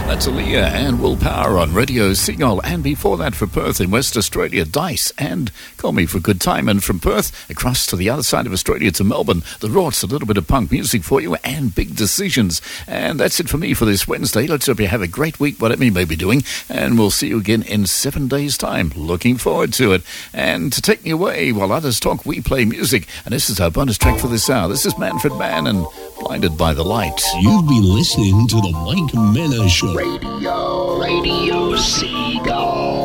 That's Aaliyah and Willpower on Radio Seagull. And before that, for Perth in West Australia, Dice and Call Me for a Good Time. And from Perth across to the other side of Australia to Melbourne, The Rorts, a little bit of punk music for you, and Big Decisions. And that's it for me for this Wednesday. Let's hope you have a great week, whatever you may be doing. And we'll see you again in 7 days' time. Looking forward to it. And to take me away while others talk, we play music. And this is our bonus track for this hour. This is Manfred Mann and Blinded by the Light. You've been listening to the Mike Mena Show. Radio Seagull.